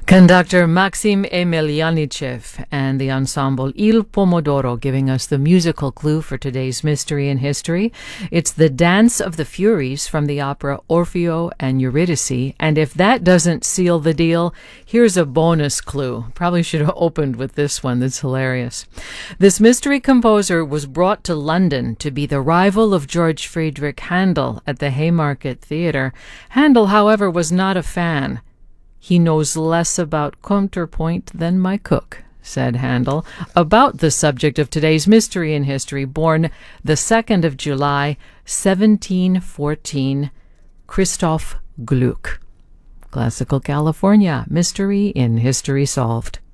Conductor Maxim Emelianichev and the ensemble Il Pomodoro giving us the musical clue for today's Mystery in History. It's the Dance of the Furies from the opera Orfeo and Eurydice, and if that doesn't seal the deal, here's a bonus clue. Probably should have opened with this one. That's hilarious. This mystery composer was brought to London to be the rival of George Friedrich Handel at the Haymarket Theatre. Handel, however, was not a fan. "He knows less about counterpoint than my cook," said Handel, about the subject of today's Mystery in History, born the 2nd of July, 1714, Christoph Gluck. Classical California, Mystery in History Solved.